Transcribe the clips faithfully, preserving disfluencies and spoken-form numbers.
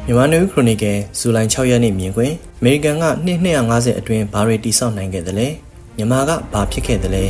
မြန်မာနယူးခရိုနီကယ်ဇူလိုင်၆ရက်နေ့မြင်ကွင်းအမေရိကန်ကနှစ်၂၅၀အတွင်းဘာတွေတည်ဆောက်နိုင်ခဲ့သလဲမြန်မာကဘာဖြစ်ခဲ့သလဲ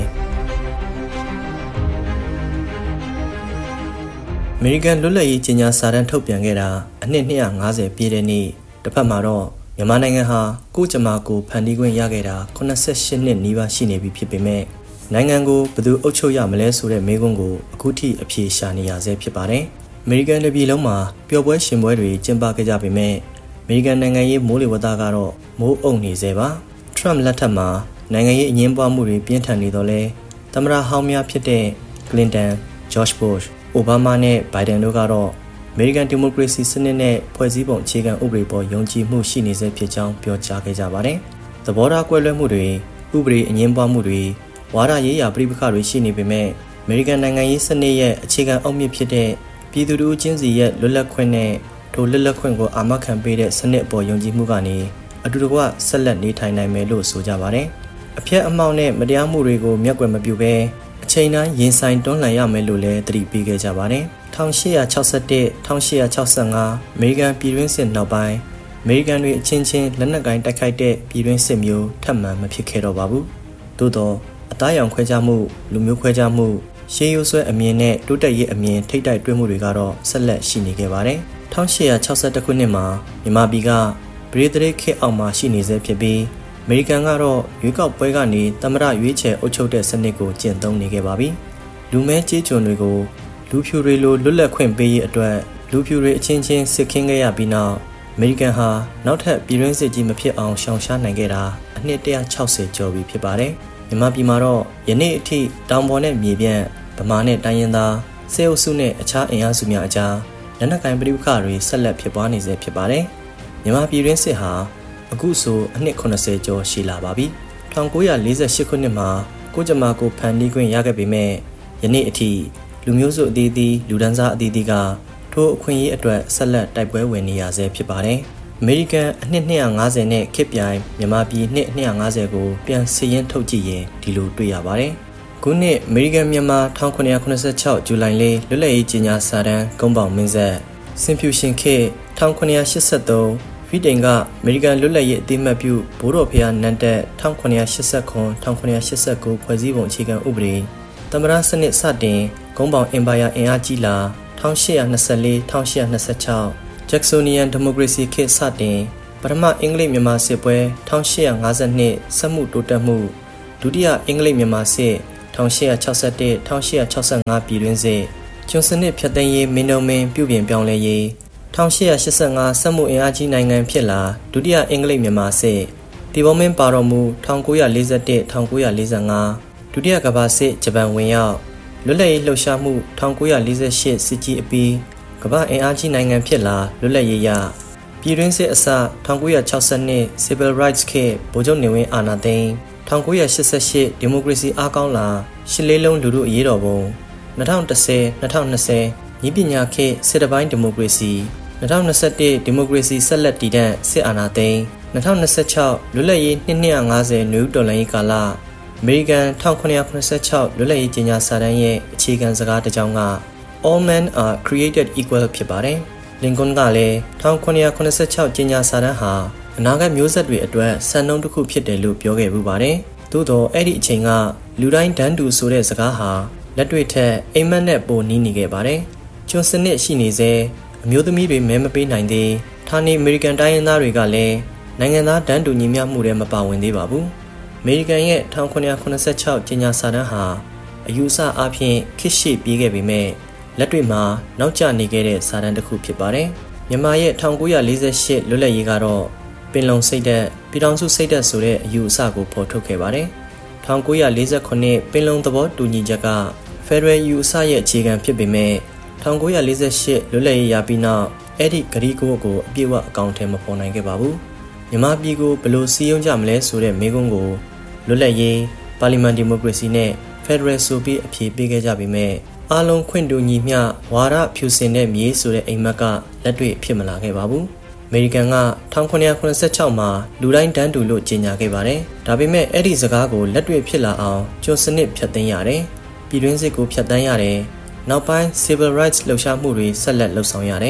အမေရိကန်လွတ်လပ်ရေးကြေညာစာတမ်းထုတ်ပြန်ခဲ့တာအနှစ်၂၅၀ပြည့်တဲ့နေ့တစ်ဖက်မှာတော့မြန်မာနိုင်ငံဟာကိုယ့်ကြမ္မာကိုဖန်တီးခွင့်ရခဲ့တာ၈၈နှစ်နီးပါးရှိနေပြီဖြစ်ပေမဲ့နိုင်ငံကိုဘယ်သူအုပ်ချုပ်ရမလဲဆိုတဲ့မေးခွန်းကိုအခုထိအဖြေရှာနေရဆဲဖြစ်ပါတယ်အမေရိကန်ပြည်လုံးမှာပျော်ပွဲရှင်ပွဲတွေကျင်းပခဲ့ကြပေမဲ့အမေရိကန်နိုင်ငံရေးမိုးလေဝသကတော့မိုးအုံနေသေးပါထရမ့်လက်ထက်မှာနိုင်ငံရေးအငြင်းပွားမှုတွေပြင်းထန်နေတော့လဲသမ္မတဟောင်းများဖြစ်တဲ့ကလင်တန်ဂျော့ချ်ဘုရှ်အိုဘားမားနဲ့ဘိုင်ဒန်တို့ကတော့အမေရိကန်ဒီမိုကရေစီစနစ်နဲ့ဖွဲ့စည်းပုံအခြေခံဥပဒေပေါ်ယုံကြည်မှုရှိနေစေဖြစ်ကြောင်းပြောကြားခဲ့ကြပါတယ်သဘောထားကွဲလွဲမှုတွေဥပဒေအငြင်းပွားမှုတွေဝါဒရေးရာပြိပခါတွေရှိနေပေမဲ့အမေရိကန်နိုင်ငံရေးစနစ်ရဲ့အခြေခံအုတ်မြစ်ဖြစ်တဲ့ပြည်သူတို့ချင်းစီရဲ့လွတ်လပ်ခွင့်နဲ့ထိုလွတ်လပ်ခွင့်ကိုအာမခံပေးတဲ့စနစ်အပေါ်ယုံကြည်မှုကနေအတူတကွဆက်လက်နေထိုင်နိုင်မယ်လို့ဆိုကြပါတယ်။အဖျက်အမှောင့်နဲ့မတရားမှုတွေကိုမျက်ကွယ်မပြုဘဲအချိန်တိုင်းရင်ဆိုင်တွန်းလှန်ရမယ်လို့လည်းသတိပေးခဲ့ကြပါတယ်။၁၈၆၁-၁၈၆၅အမေရိကန်ပြည်တွင်းစစ်နောက်ပိုင်းအမေရိကန်တွေအချင်းချင်းလက်နက်ကိုင်တိုက်ခိုက်တဲ့ပြည်တွင်းစစ်မျိုးထပ်မံမဖြစ်ခဲ့တော့ပါဘူး။သို့တော့အသားရောင်ခွဲခြားမှုလူမျိုးခွဲခြားမှုရှေးရိုးဆွဲအမြင်နဲ့တိုးတက်ရေးအမြင်ထိတ်တိုက်တွဲမှုတွေကတော့ဆက်လက်ရှိနေခဲ့ပါတယ်။၁၈၆၁ခုနှစ်မှာမြန်မာပြည်ကဗြိတိန်ခေတ်အောက်မှာရှိနေဆဲဖြစ်ပြီးအမေရိကန်ကတော့ရွေးကောက်ပွဲကနေသမ္မတရွေးချယ်အုပ်ချုပ်တဲ့စနစ်ကိုကျင့်သုံးနေခဲ့ပါပြီ။လူမဲကြေးကျွန်တွေကိုလူဖြူတွေလိုလွတ်လပ်ခွင့်ပေးရေးအတွက်လူဖြူတွေအချင်းချင်းစစ်ခင်းခဲ့ရပြီးနောက်အမေရိကန်ဟာနောက်ထပ်ပြည်တွင်းစစ်ကြီးမဖြစ်အောင်ရှောင်ရှားနိုင်ခဲ့တာအနှစ်၁၆၀ကျော်ပြီဖြစ်ပါတယ်။မြန်မာပြည်မှာတော့ယနေ့အထိတောင်ပေါ်နဲ့မြေပြန့်ဗမာနဲ့တိုင်းရင်းသားစေအုပ်စုနဲ့အခြားအင်အားစုများအကြားလက်နက်ကိုင်ပဋိပက္ခတွေဆက်လက်ဖြစ်ပွားနေဆဲဖြစ်ပါတယ်။မြန်မာပြည်တွင်းစစ်ဟာအခုဆိုအနှစ်၇၀ကျော်ရှိလာပါပြီ။၁၉၄၈ခုနှစ်မှာကိုကြမ္မာကိုဖန်တီးခွင့်ရခဲ့ပေမဲ့ယနေ့အထိလူမျိုးစုအသီးသီးလူဒန်းစားအသီးသီးကထိုအခွင့်အရေးအတွက်ဆက်လက်တိုက်ပွဲဝင်နေရဆဲဖြစ်ပါတယ်။အမေရိကန်အနှစ်၂၅၀နဲ့ခေတ်ပြိုင်မြန်မာပြည်နှစ်၂၅၀ကိုပြန်စည်ရင်းထုတ်ကြည့်ရင်ဒီလိုတွေ့ရပါတယ်။ခုနှစ်အမေရိကန်မြန်မာ၁၉၇၆ဇူလိုင်လေးလွတ်လပ်ရေးကြေညာစာတမ်းကုန်းပေါင်မင်းဆက်စင်ဖြူရှင်ခေတ်၁၉၈၃ဗီတိန်ကအမေရိကန်လွတ်လပ်ရေးအသိအမှတ်ပြုဘိုးတော်ဖျားနန်းတက်၁၉၈၇-၁၉၈၉ဖွဲ့စည်းပုံအခြေခံဥပဒေသမ္မတစနစ်စတင်ကုန်းပေါင်အင်ပါယာအင်အားကြီးလာ၁၈၂၄-၁၈၂၆ဂျက်ဆိုနီယန်ဒီမိုကရေစီခေတ်စတင်ပထမအင်္ဂလိပ်မြန်မာစစ်ပွဲ၁၈၅၂စက်မှုတိုးတက်မှုဒုတိယအင်္ဂလိပ်မြန်မာစစ်၁၈၆၁-၁၈၆၅ပြည်တွင်းစစ်ကျွန်းစနစ်ဖြတ်သိမ်းရေးမင်းတို့မင်းပြုပြင်ပြောင်းလဲရေး၁၈၈၅စက်မှုအင်အားကြီးနိုင်ငံဖြစ်လာဒုတိယအင်္ဂလိပ်မြန်မာစစ်တီဘောမင်းပါတော်မူ၁၉၄၁-၁၉၄၅ဒုတိယကမ္ဘာစစ်ဂျပန်ဝင်ရောက်လွတ်လပ်ရေးလှုပ်ရှားမှု၁၉၄၈စစ်ကြီးအပြီးကမ္ဘာအင်အားကြီးနိုင်ငံဖြစ်လာလွတ်လပ်ရေးရပြည်တွင်းစစ်အစ၁၉၆၂ Civil Rights ခေတ်ဗိုလ်ချုပ်နေဝင်းအာဏာသိမ်း၁၉၈၈ဒီမိုကရေစီအားကောင်းလာရှစ်လေးလုံးလူထုအရေးတော်ပုံ၂၀၁၀-၂၀၂၀နည်းပညာခေတ်စစ်တပိုင်းဒီမိုကရေစီ၂၀၂၁ဒီမိုကရေစီဆက်လက်တည်တံ့စစ်အာဏာသိမ်း၂၀၂၆လွတ်လပ်ရေးနှစ်၂၅၀နယူးတော်လှန်ရေးကာလအမေရိကန်၁၉၇၆လွတ်လပ်ရေးကြေညာစာတမ်းရဲ့အခြေခံစကားတစ်ကြောင်းက All men are created equal ဖြစ်ပါတယ်။လင်ကွန်းကလည်း၁၉၇၆ကြေညာစာတမ်းဟာအနာဂတ်မျိုးဆက်တွေအတွက်စံနှုန်းတစ်ခုဖြစ်တယ်လို့ပြောခဲ့ပူပါတယ်။သို့တော့အဲ့ဒီအချိန်ကလူတိုင်းတန်းတူဆိုတဲ့စကားဟာလက်တွေ့ထက်အိမ်မက်နဲ့ပိုနီးနေခဲ့ပါတယ်။ကျွန်းစနစ်ရှိနေစေအမျိုးသမီးတွေမဲမပေးနိုင်သေးဌာနေအမေရိကန်တိုင်းရင်းသားတွေကလည်းနိုင်ငံသားတန်းတူညီမျှမှုတွေမပါဝင်သေးပါဘူး။အမေရိကန်ရဲ့၁၉၇၆ကြေညာစာတမ်းဟာအယူအဆအဖြစ်ခစ်ရှိပြေးခဲ့ပေမဲ့လက်တွေ့မှာနောက်ကျနေခဲ့တဲ့စာတမ်းတစ်ခုဖြစ်ပါတယ်။မြန်မာရဲ့၁၉၄၈လွတ်လပ်ရေးကတော့ပင်လုံစိတ်ဓာတ်ပြည်ထောင်စုစိတ်ဓာတ်ဆိုတဲ့အယူအဆကိုဖော်ထုတ်ခဲ့ပါတယ်။၁၉၄ခုပင်လုံသဘောတူညီချက်ကဖက်ဒရယ်ယူအဆရဲ့အခြေခံဖြစ်ပေမဲ့၁၉၄၈လွတ်လပ်ရေးရပြီးနောက်အဲ့ဒီဂရီကိုကိုအပြည့်အဝအကောင့်ထဲမပေါ်နိုင်ခဲ့ပါဘူး။မြန်မာပြည်ကိုဘယ်လိုစီးရုံးကြမလဲဆိုတဲ့မေးခွန်းကိုလွတ်လပ်ရေးပါလီမန်ဒီမိုကရေစီနဲ့ဖက်ဒရယ်ဆိုပြီးအဖြေပေးခဲ့ကြပေမဲ့အားလုံးခွင့်တူညီမျှဝါဒဖြူစင်တဲ့မြေဆိုတဲ့အိမ်မက်ကလက်တွေ့ဖြစ်မလာခဲ့ပါဘူး။အမေရိကန်က၁၉၇၆မှာလူတိုင်းတန်းတူလို့ကြေညာခဲ့ပါတယ်။ဒါပေမဲ့အဲ့ဒီစကားကိုလက်တွေ့ဖြစ်လာအောင်ကျွန်းစနစ်ဖြတ်သိမ်းရတယ်။ပြည်တွင်းစစ်ကိုဖြတ်တန်းရတယ်။နောက်ပိုင်း Civil Rights လှုပ်ရှားမှုတွေဆက်လက်လှုပ်ဆောင်ရတယ်။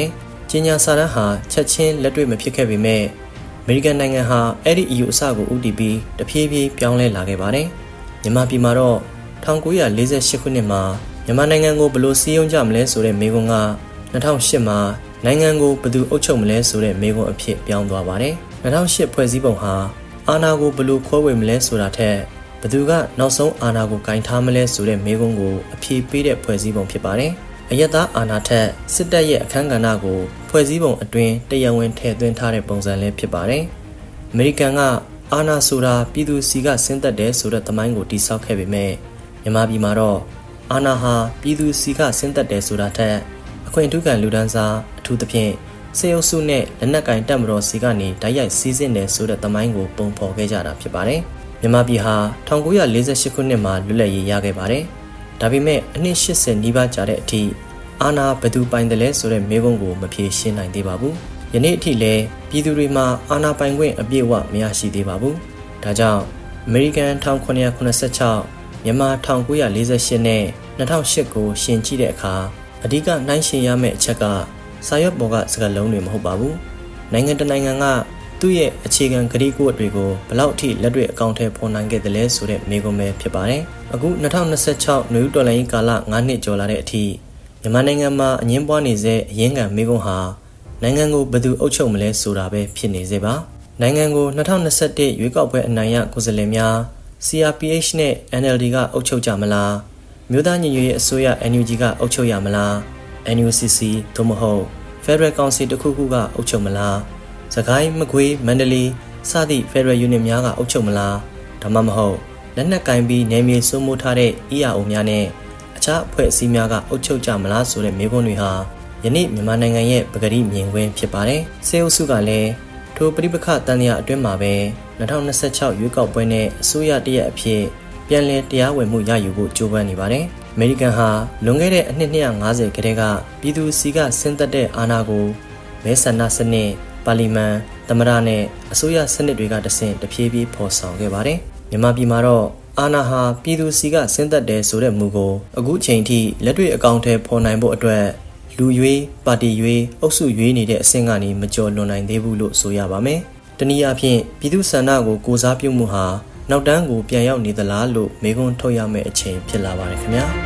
ကျညာစာတမ်းဟာချက်ချင်းလက်တွေ့မဖြစ်ခဲ့ပေမဲ့အမေရိကန်နိုင်ငံဟာအဲ့ဒီ E U အစကိုဦးတည်ပြီးတဖြည်းဖြည်းပြောင်းလဲလာခဲ့ပါတယ်။မြန်မာပြည်မှာတော့၁၉၄၈ခုနှစ်မှာမြန်မာနိုင်ငံကိုဘယ်လိုစည်းရုံးကြမလဲဆိုတဲ့မေးခွန်းက၂၀၀၈မှာနိုင်ငံကိုဘယ်သူအုပ်ချုပ်မလဲဆိုတဲ့မေးခွန်းအဖြစ်ပြောင်းသွားပါတယ်။၂၀၀၈ဖွဲ့စည်းပုံဟာအာဏာကိုဘယ်လိုခွဲဝေမလဲဆိုတာထက်ဘယ်သူကနောက်ဆုံးအာဏာကိုကင်ထားမလဲဆိုတဲ့မေးခွန်းကိုအဖြေပေးတဲ့ဖွဲ့စည်းပုံဖြစ်ပါတယ်။အယက်သားအာဏာထက်စစ်တပ်ရဲ့အခမ်းကဏ္ဍကိုဖွဲ့စည်းပုံအတွင်းတရားဝင်ထည့်သွင်းထားတဲ့ပုံစံလေးဖြစ်ပါတယ်။အမေရိကန်ကအာဏာဆိုတာပြည်သူစီကဆင်းသက်တယ်ဆိုတဲ့သမိုင်းကိုတည်ဆောက်ခဲ့ပေမဲ့မြန်မာပြည်မှာတော့အာဏာဟာပြည်သူစီကဆင်းသက်တယ်ဆိုတာထက်အခွင့်အထူးခံလူဒန်းစားအထူးသဖြင့်စေအုပ်စုနဲ့လက်နက်ကင်တပ်မတော်စီကနေတိုက်ရိုက်စီးဆင်းတယ်ဆိုတဲ့သမိုင်းကိုပုံဖော်ခဲ့ကြတာဖြစ်ပါတယ်။မြန်မာပြည်ဟာ၁၉၄၈ခုနှစ်မှာလွတ်လပ်ရေးရခဲ့ပါတယ်။ဒါပေမဲ့အနှစ်၈၀နီးပါးကြာတဲ့အထိအာဏာဘယ်သူပိုင်တယ်လဲဆိုတဲ့မေးခွန်းကိုမဖြေရှင်းနိုင်သေးပါဘူး။ယနေ့အထိလည်းပြည်သူတွေမှာအာဏာပိုင်ခွင့်အပြည့်အဝမရရှိသေးပါဘူး။ဒါကြောင့်အမေရိကန်၁၉၇၆မြန်မာ၁၉၄၈နဲ့၂၀၀၈ကိုရှင်ကြည့်တဲ့အခါအဓိကနှိုင်းယှဉ်ရမယ့်အချက်ကစာရွက်ပေါ်ကစကားလုံးတွေမဟုတ်ပါဘူး။နိုင်ငံတနိုင်ငံကသူ့ရဲ့အခြေခံကတိကဝတ်တွေကိုဘလောက်အထိလက်တွေ့အကောင့်ထဲပေါ်နိုင်ခဲ့တယ်လဲဆိုတဲ့မေးခွန်းပဲဖြစ်ပါတယ်။အခု၂၀၂၆နွေဦးတော်လှန်ရေးကာလ၅နှစ်ကျော်လာတဲ့အထိမြန်မာနိုင်ငံမှာအငင်းပွားနေတဲ့အရင်းခံမေးခွန်းဟာနိုင်ငံကိုဘယ်သူအုပ်ချုပ်မလဲဆိုတာပဲဖြစ်နေစေပါ။နိုင်ငံကို၂၀၂၁ရွေးကောက်ပွဲအနိုင်ရကိုယ်စားလှယ်များ C R P H နဲ့ N L D ကအုပ်ချုပ်ကြမလား။မြို့သားညီညွတ်ရေးအစိုးရ N U G ကအုပ်ချုပ်ရမလား။ N U C C သို့မဟုတ် Federal Council တစ်ခုခုကအုပ်ချုပ်မလား။စကိုင်းမကွေးမန္တလေးစသည့် Federal Unit များကအုပ်ချုပ်မလား။ဒါမှမဟုတ်လက်နက်ကင်ပြီးနယ်မြေစိုးမိုးထားတဲ့ E R O များနဲ့အခြားအဖွဲ့အစည်းများကအုပ်ချုပ်ကြမလားဆိုတဲ့မေးခွန်းတွေဟာယနေ့မြန်မာနိုင်ငံရဲ့ပကတိမြင်ကွင်းဖြစ်ပါတယ်။စေအုပ်စုကလည်းထိုပဋိပက္ခတန်ရာအတွင်းမှာပဲ၂၀၂၆ရွေးကောက်ပွဲနဲ့အစိုးရတရက်အဖြစ်ပြန်လည်တရားဝင်မှုရယူဖို့ကြိုးပမ်းနေပါတယ်။အမေရိကန်ဟာလွန်ခဲ့တဲ့အနှစ်၂၅၀ခန့်ကပြည်သူစီကဆင်းသက်တဲ့အာဏာကိုမဲဆန္ဒစနစ်ပါလီမန်သမ္မတနဲ့အစိုးရစနစ်တွေကတဆင့်တဖြည်းဖြည်းဖော်ဆောင်ခဲ့ပါတယ်။မြန်မာပြည်မှာတော့အာဏာဟာပြည်သူစီကဆင်းသက်တယ်ဆိုတဲ့မူကိုအခုချိန်ထိလက်တွေ့အကောင့်ထဲပေါ်နိုင်ဖို့အတွက်လူရွေးပါတီရွေးအုပ်စုရွေးနေတဲ့အဆင့်ကနေမကျော်လွန်နိုင်သေးဘူးလို့ဆိုရပါမယ်။တနည်းအားဖြင့်ပြည်သူဆန္ဒကိုကိုစားပြုမှုဟာနောက်တန်းကိုပြန်ရောက်နေသလားလို့မေးခွန်းထုတ်ရမယ့်အချိန်ဖြစ်လာပါတယ်ခင်ဗျာ။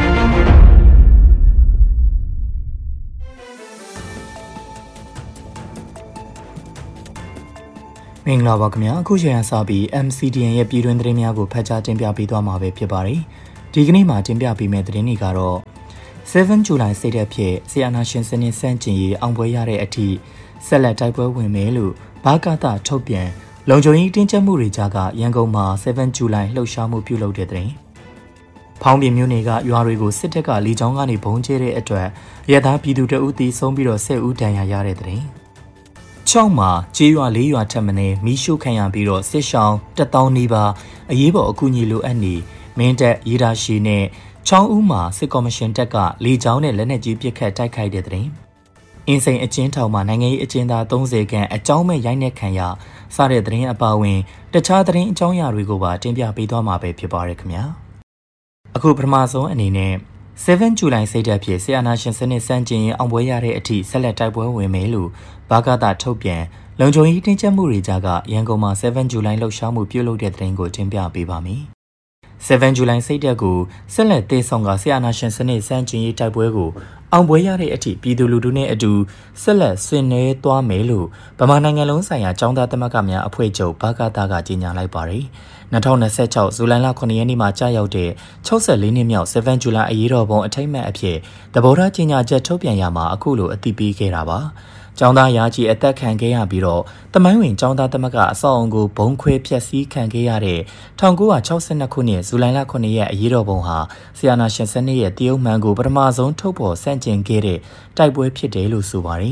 မင်္ဂလာပါခင်ဗျာအခုချိန်ကစပြီး M C D N ရဲ့ပြည်တွင်းသတင်းများကိုဖတ်ကြားတင်ပြပေးသွားမှာပဲဖြစ်ပါတယ်ဒီကနေ့မှာတင်ပြပေးမယ့်သတင်းတွေကတော့seven July စိတ်သက်ဖြစ်ဆီယနာရှင်စနစ်စန့်ကျင်ရေးအောင်ပွဲရတဲ့အထိဆက်လက်တိုက်ပွဲဝင်မယ်လို့ဘာကတာထုတ်ပြန်လုံခြုံရေးတင်းကျပ်မှုတွေကြားကရန်ကုန်မှာseven July လှုပ်ရှားမှုပြုလုပ်တဲ့တဲ့ဖောင်းပြမျိုးတွေကရွာတွေကိုစစ်တပ်ကလေကြောင်းကနေဘုံကျဲတဲ့အတွက်ရရသားပြည်သူတအုပ်တီးဆုံးပြီးတော့ဆယ်ဦးဒဏ်ရာရတဲ့တဲ့ချောင်းမှာကျေးရွာလေးရွာထပ်မင်းမီးရှို့ခံရပြီးတော့စစ်ရှောင်းတစ်သောင်းနီးပါးအရေးပေါ်အကူအညီလိုအပ်နေမင်းတပ်ရေးတာရှိနဲ့ချောင်းဦးမှာစစ်ကော်မရှင်တပ်ကလေကြောင်းနဲ့လက်နက်ကြီးပစ်ခတ်တိုက်ခိုက်တဲ့တဲ့အင်းစိန်အကျဉ်းထောင်မှာနိုင်ငံရေးအကျဉ်းသားသုံးဆယ်ခန့်အကြောင်းမဲ့ရိုက်နှက်ခံရစတဲ့သတင်းအပါအဝင်တခြားသတင်းအကြောင်းအရာတွေကိုပါတင်ပြပေးသွားမှာပဲဖြစ်ပါရခင်ဗျာအခုပထမဆုံးအနေနဲ့ seven July စိတ်ဓာတ်ဖြစ်ဆီယနာရှင်စနစ်စန့်ကျင်ရေးအောင်ပွဲရတဲ့အထိဆက်လက်တိုက်ပွဲဝင်မယ်လို့ဘာကတာထုတ်ပြန်လုံခြုံရေးတင်းကျပ်မှုတွေကြားကရန်ကုန်မှာseven July လှုပ်ရှားမှုပြုလုပ်တဲ့သတင်းကိုတင်ပြပေးပါမယ်seven July စိတ်ဓာတ်ကိုဆက်လက်တည်ဆောင်ကဆီယနာရှင်စနစ်စန့်ကျင်ရေးတိုက်ပွဲကိုအောင်ပွဲရတဲ့အထိပြည်သူလူထုနဲ့အတူဆက်လက်ဆင်နွှဲသွားမယ်လို့ဗမာနိုင်ငံလုံးဆိုင်ရာចောင်းသားသမဂ္ဂများအဖွဲ့ချုပ်ဘာကတာကကြေညာလိုက်ပါတယ်၂၀၂၆ဇူလိုင်လခုနှစ်ရက်နေ့မှာကြာရောက်တဲ့၆၄နှစ်မြောက်seven July အရေးတော်ပုံအထိမ်းအမှတ်အဖြစ်သဘောထားကြေညာချက်ထုတ်ပြန်ရမှာအခုလိုအသိပေးခဲ့တာပါចောင်းသားရာကြီးအသက်ခံခဲ့ရပြီးတော့တမိုင်းဝင်ចောင်းသားသမဂ္ဂအဆောက်အုံကိုဘုံခွဲဖျက်ဆီးခံခဲ့ရတဲ့၁၉၆၂ခုနှစ်ဇူလိုင်လခုနှစ်ရက်အရေးတော်ပုံဟာဆီယနာရှင်စနစ်ရဲ့တရုတ်မှန်ကိုပထမဆုံးထုတ်ဖော်ဆန့်ကျင်ခဲ့တဲ့တိုက်ပွဲဖြစ်တယ်လို့ဆိုပါတယ်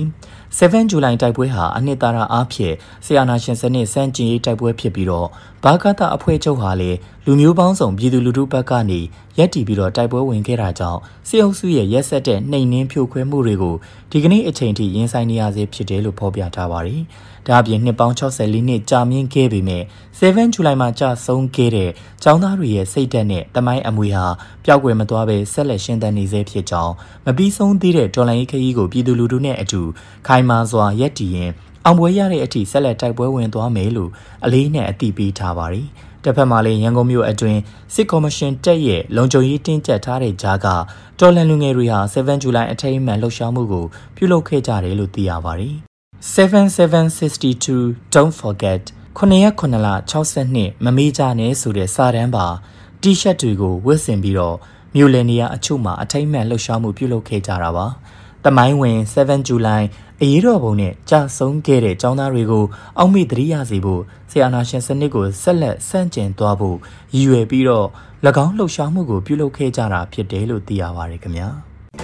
seven July တိုက်ပွဲဟာအနှစ်သာရအားဖြင့်ဆီအာနာရှင်စနစ်စန့်ကျင်ရေးတိုက်ပွဲဖြစ်ပြီးတော့ဘာကာတာအဖွဲ့ချုပ်ဟာလည်းလူမျိုးပေါင်းစုံပြည်သူလူထုဘက်ကနေရက်တီပြီးတော့တိုက်ပွဲဝင်ခဲ့တာကြောင့်စစ်အုပ်စုရဲ့ရက်ဆက်တဲ့နှိမ်နင်းဖြိုခွဲမှုတွေကိုဒီကနေ့အချိန်ထိရင်ဆိုင်နေရဆဲဖြစ်တယ်လို့ဖော်ပြထားပါတယ်။ဒါအပြင်နှစ်ပေါင်းsixty-fourနှစ်ကြာမြင့်ခဲ့ပေမဲ့seven July မှာကြာဆုံးခဲ့တဲ့ចောင်းသားတွေရဲ့စိတ်ဓာတ်နဲ့တမိုင်းအမွေဟာပျောက်ကွယ်မသွားဘဲဆက်လက်ရှင်သန်နေဆဲဖြစ်ကြောင်းမပြီးဆုံးသေးတဲ့တော်လှန်ရေးခရီးကိုပြည်သူလူထုနဲ့အတူခိုင်မာစွာရက်တည်ရင်အောင်ပွဲရတဲ့အထိဆက်လက်တိုက်ပွဲဝင်သွားမယ်လို့အလေးနဲ့အသိပေးထားပါတယ်။တစ်ဖက်မှာလည်းရန်ကုန်မြို့အတွင်းစစ်ကော်မရှင်တက်ရဲ့လုံခြုံရေးတင်းကျပ်ထားတဲ့ကြားကတော်လှန်လူငယ်တွေဟာseven July အထိမ်းအမှန်လှုပ်ရှားမှုကိုပြုလုပ်ခဲ့ကြတယ်လို့သိရပါတယ်။ seven seven sixty-two Don't forget ခုနှစ်ရက်ခုနှစ်လsixty-twoမမေ့ကြနဲ့ဆိုတဲ့စာတမ်းပါတီရှပ်တွေကိုဝတ်ဆင်ပြီးတော့မြို့လယ်နေရာအချို့မှာအထိမ်းအမှန်လှုပ်ရှားမှုပြုလုပ်ခဲ့ကြတာပါ။တမိုင်းဝင်seven Julyအရေးတော်ပုံနဲ့ကြာဆုံးခဲ့တဲ့ចောင်းသားတွေကိုအောက်မေ့သတိရစေဖို့ဆီအာနာရှင်စနစ်ကိုဆက်လက်ဆန့်ကျင်သွားဖို့ရည်ရွယ်ပြီးတော့၎င်းလှုပ်ရှားမှုကိုပြုလုပ်ခဲ့ကြတာဖြစ်တယ်လို့သိရပါတယ်ခင်ဗျာ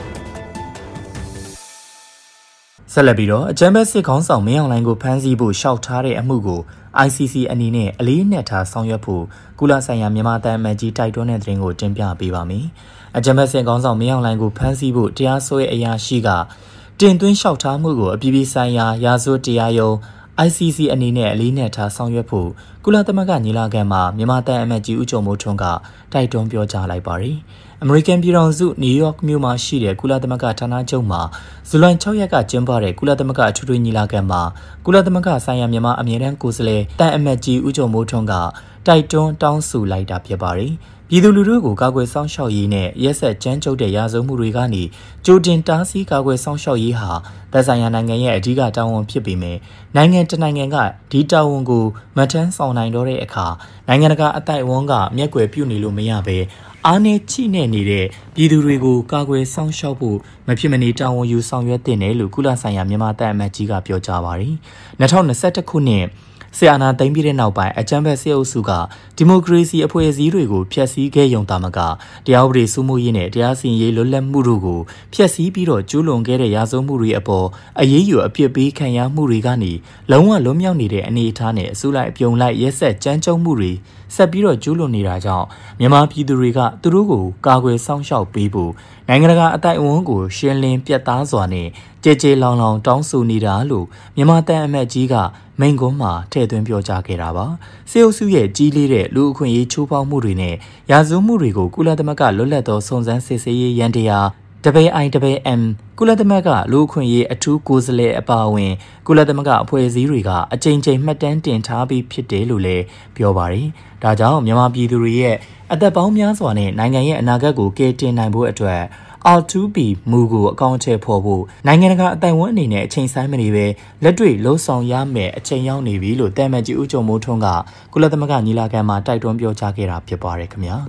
ဆက်လက်ပြီးတော့အကြမ်းဖက်စစ်ခေါင်းဆောင်မင်းအောင်လှိုင်ကိုဖမ်းဆီးဖို့ရှောက်ထားတဲ့အမှုကို I C C အနေနဲ့အလေးနက်ထားဆောင်ရွက်ဖို့ကုလဆိုင်ရာမြန်မာတန်အမတ်ကြီးတိုက်တွန်းတဲ့သတင်းကိုတင်ပြပေးပါမယ်။အကြမ်းဖက်စစ်ခေါင်းဆောင်မင်းအောင်လှိုင်ကိုဖမ်းဆီးဖို့တရားစွဲအရာရှိကတင်သွင်းလျှောက်ထားမှုကိုအပြည်ပြည်ဆိုင်ရာရာဇဝတ်တရားရုံး I C C အနေနဲ့အလေးနက်ထားဆောင်ရွက်ဖို့ကုလသမဂ္ဂညီလာခံမှာမြန်မာတန်အမတ်ကြီးဦးကျော်မိုးထွန်းကတိုက်တွန်းပြောကြားလိုက်ပါတယ်။အမေရိကန်ပြည်ထောင်စုနယူးယောက်မြို့မှာရှိတဲ့ကုလသမဂ္ဂဌာနချုပ်မှာဇူလိုင်sixရက်ကကျင်းပတဲ့ကုလသမဂ္ဂအထွေထွေညီလာခံမှာကုလသမဂ္ဂဆိုင်ရာမြန်မာအမြဲတမ်းကိုယ်စားလှယ်တန်အမတ်ကြီးဦးကျော်မိုးထွန်းကတိုက်တွန်းတောင်းဆိုလိုက်တာဖြစ်ပါတယ်။ပြည်သူလူထုကိုကာကွယ်စောင့်ရှောက်ရေးနဲ့ရက်ဆက်ကြမ်းကြုတ်တဲ့ရာဇဝတ်မှုတွေကနေကြိုတင်တားဆီးကာကွယ်စောင့်ရှောက်ရေးဟာသက်ဆိုင်ရာနိုင်ငံရဲ့အဓိကတာဝန်ဖြစ်ပေမဲ့နိုင်ငံတနိုင်ငံကဒီတာဝန်ကိုမထမ်းဆောင်နိုင်တော့တဲ့အခါနိုင်ငံတကာအသိုက်အဝန်းကမျက်ကွယ်ပြုနေလို့မရဘဲအားနဲ့ချိနဲ့နေတဲ့ပြည်သူတွေကိုကာကွယ်စောင့်ရှောက်ဖို့မဖြစ်မနေတာဝန်ယူဆောင်ရွက်တင်တယ်လို့ကုလဆိုင်ရာမြန်မာတပ်အမတ်ကြီးကပြောကြားပါတယ်။twenty twenty-oneခုနှစ်ဆီအာနာသိမ်းပြီးတဲ့နောက်ပိုင်းအကြမ်းဖက်စစ်အုပ်စုကဒီမိုကရေစီအဖွဲ့အစည်းတွေကိုဖျက်ဆီးခဲ့ရုံသာမကတရားဥပဒေစိုးမိုးရေးနဲ့တရားစီရင်ရေးလွတ်လပ်မှုတို့ကိုဖျက်ဆီးပြီးတော့ကျူးလွန်ခဲ့တဲ့ရာဇဝတ်မှုတွေအပေါ်အရေးယူအပြစ်ပေးခံရမှုတွေကနေလုံးဝလွတ်မြောက်နေတဲ့အနေအထားနဲ့အစုလိုက်အပြုံလိုက်ရက်ဆက်ကြမ်းကြုတ်မှုတွေဆက်ပြီးတော့ကျူးလွန်နေတာကြောင့်မြန်မာပြည်သူတွေကသူတို့ကိုကာကွယ်စောင့်ရှောက်ပေးဖို့နိုင်ငံတကာအသိုက်အဝန်းကိုရှင်းလင်းပြတ်သားစွာနဲ့ကြဲကြဲလောင်လောင်တောင်းဆိုနေတာလို့မြန်မာတန်အမတ်ကြီးကမိန့်ခွန်းမှာထည့်သွင်းပြောကြားခဲ့တာပါစစ်အုပ်စုရဲ့ကြီးလေးတဲ့လူအခွင့်အရေးချိုးဖောက်မှုတွေနဲ့ရာဇဝတ်မှုတွေကိုကုလသမဂ္ဂလွတ်လပ်သောစုံစမ်းစစ်ဆေးရေးရန်တရား W I W M ကုလသမဂ္ဂလူအခွင့်အရေးအထူးကိုယ်စားလှယ်အပါအဝင်ကုလသမဂ္ဂအဖွဲ့အစည်းတွေကအကြိမ်ကြိမ်မှတ်တမ်းတင်ထားပြီးဖြစ်တယ်လို့လည်းပြောပါတယ်။ဒါကြောင့်မြန်မာပြည်သူတွေရဲ့အသက်ပေါင်းများစွာနဲ့နိုင်ငံရဲ့အနာဂတ်ကိုကယ်တင်နိုင်ဖို့အတွက်R two P မူကိုအကောင့်ထဲပေါ်ဖို့နိုင်ငံတကာအတိုင်ဝန်းအနေနဲ့အချိန်ဆိုင်မနေပဲလက်တွေ့လှုံ့ဆော်ရမယ်အချိန်ရောက်နေပြီလို့တန်မတ်ကြီးဦးကျော်မိုးထွန်းကကုလသမဂ္ဂညီလာခံမှာတိုက်တွန်းပြောကြားခဲ့တာဖြစ်ပါတယ်ခင်ဗျာ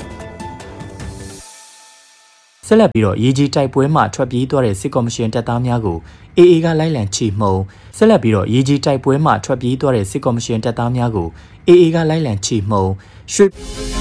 ဆက်လက်ပြီးတော့ရေကြီးတိုက်ပွဲမှာထွက်ပြေးသွားတဲ့စစ်ကော်မရှင်တပ်သားများကို A A ကလိုက်လံချီမှုန်းဆက်လက်ပြီးတော့ရေကြီးတိုက်ပွဲမှာထွက်ပြေးသွားတဲ့စစ်ကော်မရှင်တပ်သားများကို A A ကလိုက်လံချီမှုန်းရွှေ